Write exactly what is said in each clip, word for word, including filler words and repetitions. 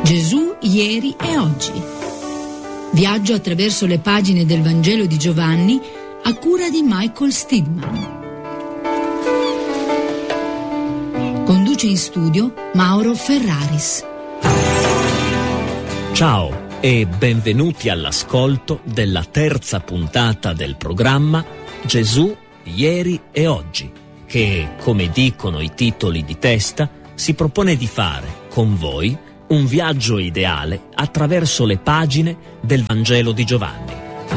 Gesù ieri e oggi. Viaggio attraverso le pagine del Vangelo di Giovanni a cura di Michael Steadman. Conduce in studio Mauro Ferraris. Ciao e benvenuti all'ascolto della terza puntata del programma Gesù ieri e oggi, che, come dicono i titoli di testa, si propone di fare con voi un viaggio ideale attraverso le pagine del Vangelo di Giovanni.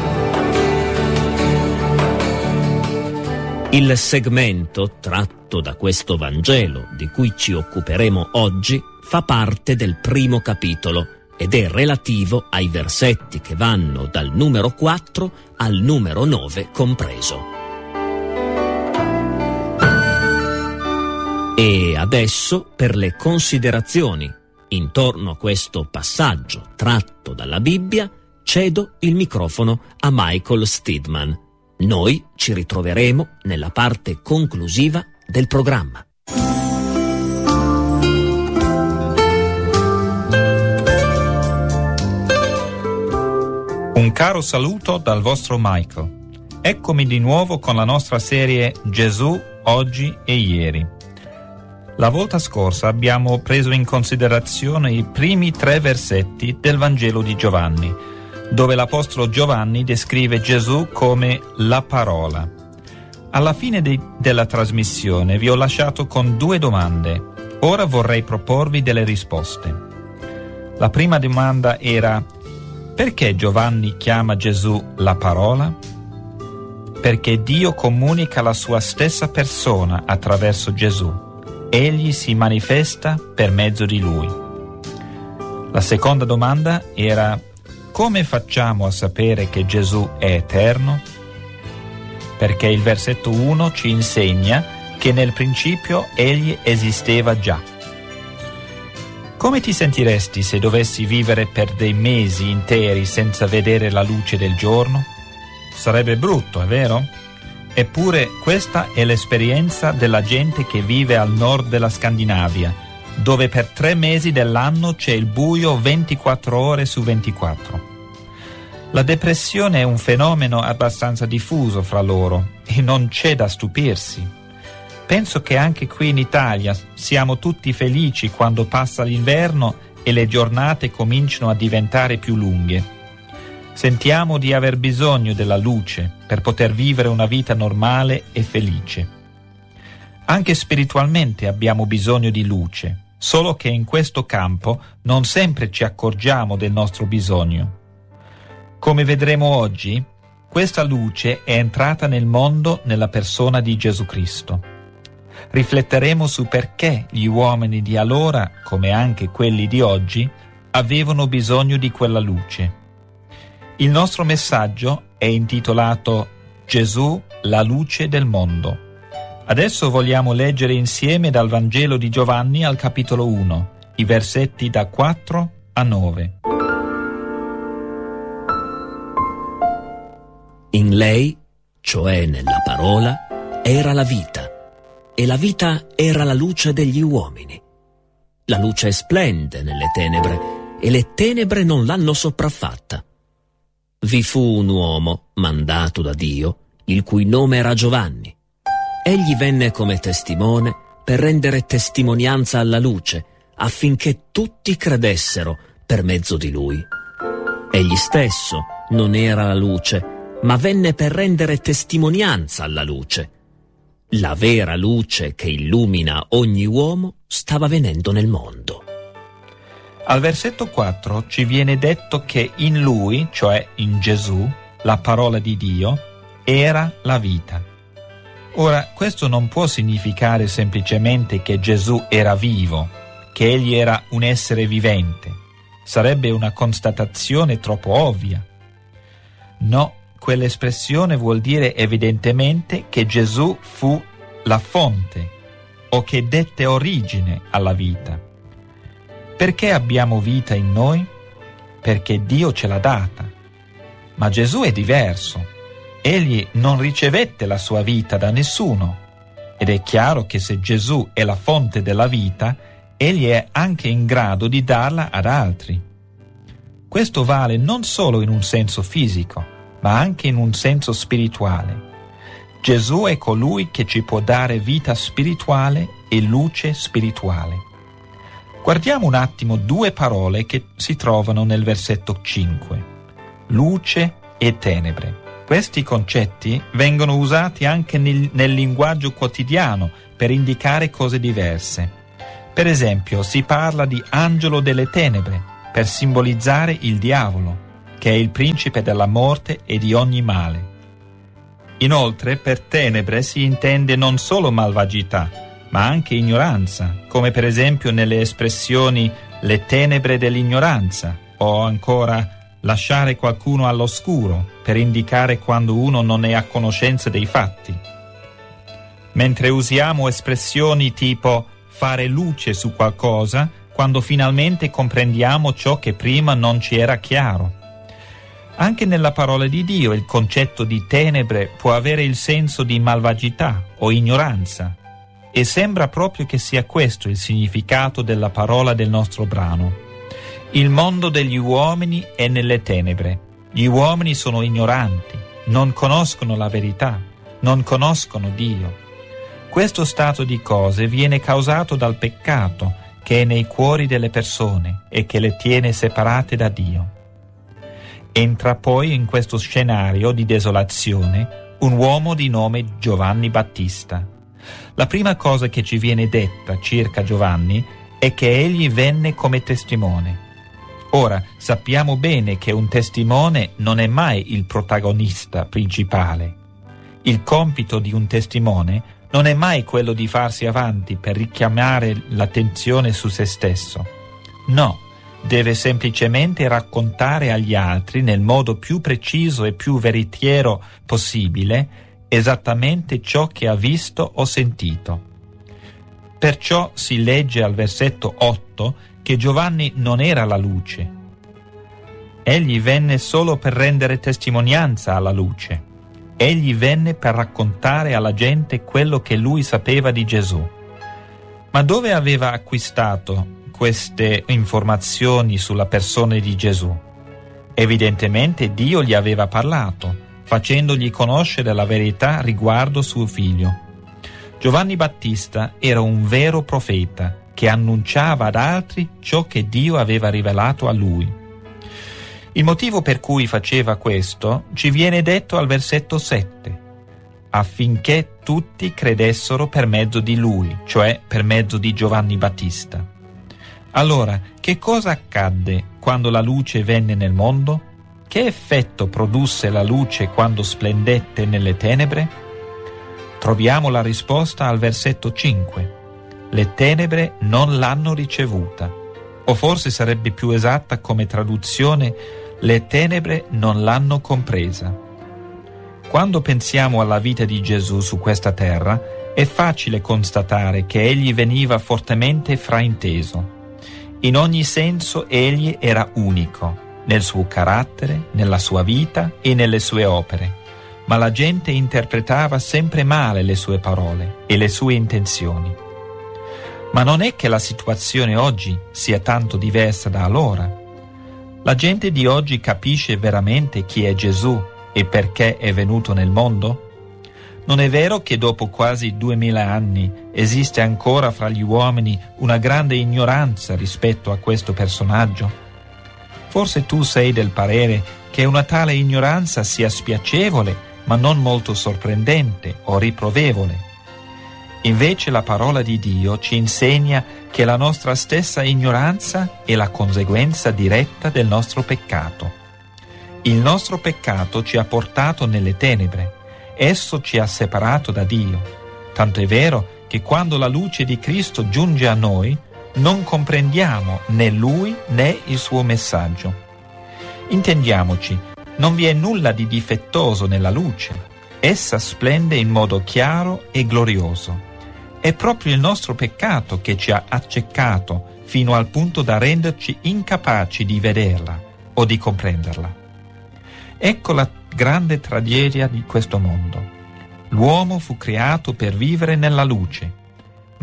Il segmento tratto da questo Vangelo di cui ci occuperemo oggi fa parte del primo capitolo ed è relativo ai versetti che vanno dal numero quattro al numero nove compreso. E adesso, per le considerazioni intorno a questo passaggio tratto dalla Bibbia, cedo il microfono a Michael Steadman. Noi ci ritroveremo nella parte conclusiva del programma. Un caro saluto dal vostro Michael. Eccomi di nuovo con la nostra serie Gesù, oggi e ieri. La volta scorsa abbiamo preso in considerazione i primi tre versetti del Vangelo di Giovanni, dove l'Apostolo Giovanni descrive Gesù come la parola. Alla fine de- della trasmissione vi ho lasciato con due domande. Ora vorrei proporvi delle risposte. La prima domanda era: perché Giovanni chiama Gesù la parola? Perché Dio comunica la sua stessa persona attraverso Gesù. Egli si manifesta per mezzo di lui. La seconda domanda era: come facciamo a sapere che Gesù è eterno? Perché il versetto uno ci insegna che nel principio egli esisteva già. Come ti sentiresti se dovessi vivere per dei mesi interi senza vedere la luce del giorno? Sarebbe brutto, è vero? Eppure questa è l'esperienza della gente che vive al nord della Scandinavia, dove per tre mesi dell'anno c'è il buio ventiquattro ore su ventiquattro. La depressione è un fenomeno abbastanza diffuso fra loro e non c'è da stupirsi. Penso che anche qui in Italia siamo tutti felici quando passa l'inverno e le giornate cominciano a diventare più lunghe. Sentiamo di aver bisogno della luce per poter vivere una vita normale e felice. Anche spiritualmente abbiamo bisogno di luce, solo che in questo campo non sempre ci accorgiamo del nostro bisogno. Come vedremo oggi, questa luce è entrata nel mondo nella persona di Gesù Cristo. Rifletteremo su perché gli uomini di allora, come anche quelli di oggi, avevano bisogno di quella luce. Il nostro messaggio è intitolato Gesù, la luce del mondo. Adesso vogliamo leggere insieme dal Vangelo di Giovanni al capitolo uno, i versetti da quattro a nove. In lei, cioè nella parola, era la vita, e la vita era la luce degli uomini. La luce splende nelle tenebre, e le tenebre non l'hanno sopraffatta. Vi fu un uomo mandato da Dio, il cui nome era Giovanni. Egli venne come testimone per rendere testimonianza alla luce, affinché tutti credessero per mezzo di lui. Egli stesso non era la luce, ma venne per rendere testimonianza alla luce. La vera luce che illumina ogni uomo stava venendo nel mondo. Al versetto quattro ci viene detto che in lui, cioè in Gesù, la parola di Dio, era la vita. Ora, questo non può significare semplicemente che Gesù era vivo, che egli era un essere vivente. Sarebbe una constatazione troppo ovvia. No, quell'espressione vuol dire evidentemente che Gesù fu la fonte o che dette origine alla vita. Perché abbiamo vita in noi? Perché Dio ce l'ha data. Ma Gesù è diverso. Egli non ricevette la sua vita da nessuno. Ed è chiaro che se Gesù è la fonte della vita, egli è anche in grado di darla ad altri. Questo vale non solo in un senso fisico, ma anche in un senso spirituale. Gesù è colui che ci può dare vita spirituale e luce spirituale. Guardiamo un attimo due parole che si trovano nel versetto cinque: luce e tenebre. Questi concetti vengono usati anche nel, nel linguaggio quotidiano per indicare cose diverse. Per esempio, si parla di angelo delle tenebre per simbolizzare il diavolo, che è il principe della morte e di ogni male. Inoltre, per tenebre si intende non solo malvagità, ma anche ignoranza, come per esempio nelle espressioni le tenebre dell'ignoranza, o ancora lasciare qualcuno all'oscuro, per indicare quando uno non è a conoscenza dei fatti. Mentre usiamo espressioni tipo fare luce su qualcosa, quando finalmente comprendiamo ciò che prima non ci era chiaro. Anche nella parola di Dio il concetto di tenebre può avere il senso di malvagità o ignoranza, e sembra proprio che sia questo il significato della parola del nostro brano. Il mondo degli uomini è nelle tenebre. Gli uomini sono ignoranti, non conoscono la verità, non conoscono Dio. Questo stato di cose viene causato dal peccato che è nei cuori delle persone e che le tiene separate da Dio. Entra poi in questo scenario di desolazione un uomo di nome Giovanni Battista. La prima cosa che ci viene detta circa Giovanni è che egli venne come testimone. Ora, sappiamo bene che un testimone non è mai il protagonista principale. Il compito di un testimone non è mai quello di farsi avanti per richiamare l'attenzione su se stesso. No, deve semplicemente raccontare agli altri nel modo più preciso e più veritiero possibile esattamente ciò che ha visto o sentito. Perciò si legge al versetto otto che Giovanni non era la luce. Egli venne solo per rendere testimonianza alla luce. Egli venne per raccontare alla gente quello che lui sapeva di Gesù. Ma dove aveva acquistato queste informazioni sulla persona di Gesù? Evidentemente Dio gli aveva parlato, facendogli conoscere la verità riguardo suo figlio. Giovanni Battista era un vero profeta che annunciava ad altri ciò che Dio aveva rivelato a lui. Il motivo per cui faceva questo ci viene detto al versetto sette, affinché tutti credessero per mezzo di lui, cioè per mezzo di Giovanni Battista. Allora, che cosa accadde quando la luce venne nel mondo? Che effetto produsse la luce quando splendette nelle tenebre? Troviamo la risposta al versetto cinque. Le tenebre non l'hanno ricevuta. O forse sarebbe più esatta come traduzione, le tenebre non l'hanno compresa. Quando pensiamo alla vita di Gesù su questa terra, è facile constatare che egli veniva fortemente frainteso. In ogni senso egli era unico, nel suo carattere, nella sua vita e nelle sue opere, ma la gente interpretava sempre male le sue parole e le sue intenzioni. Ma non è che la situazione oggi sia tanto diversa da allora. La gente di oggi capisce veramente chi è Gesù e perché è venuto nel mondo? Non è vero che dopo quasi duemila anni esiste ancora fra gli uomini una grande ignoranza rispetto a questo personaggio? Forse tu sei del parere che una tale ignoranza sia spiacevole, ma non molto sorprendente o riprovevole. Invece la parola di Dio ci insegna che la nostra stessa ignoranza è la conseguenza diretta del nostro peccato. Il nostro peccato ci ha portato nelle tenebre. Esso ci ha separato da Dio. Tanto è vero che quando la luce di Cristo giunge a noi, non comprendiamo né Lui né il suo messaggio. Intendiamoci, non vi è nulla di difettoso nella luce. Essa splende in modo chiaro e glorioso. È proprio il nostro peccato che ci ha accecato fino al punto da renderci incapaci di vederla o di comprenderla. Ecco la grande tragedia di questo mondo. L'uomo fu creato per vivere nella luce,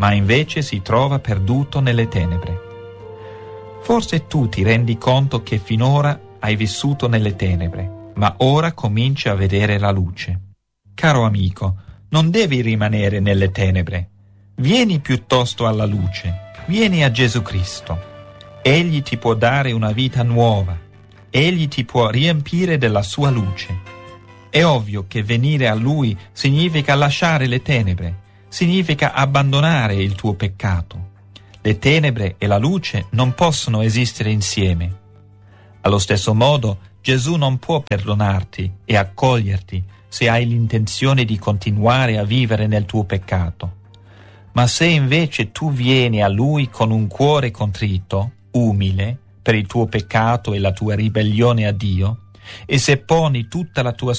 ma invece si trova perduto nelle tenebre. Forse tu ti rendi conto che finora hai vissuto nelle tenebre, ma ora cominci a vedere la luce. Caro amico, non devi rimanere nelle tenebre. Vieni piuttosto alla luce, vieni a Gesù Cristo. Egli ti può dare una vita nuova, egli ti può riempire della sua luce. È ovvio che venire a Lui significa lasciare le tenebre, significa abbandonare il tuo peccato. Le tenebre e la luce non possono esistere insieme. Allo stesso modo, Gesù non può perdonarti e accoglierti se hai l'intenzione di continuare a vivere nel tuo peccato. Ma se invece tu vieni a Lui con un cuore contrito, umile, per il tuo peccato e la tua ribellione a Dio, e se poni tutta la tua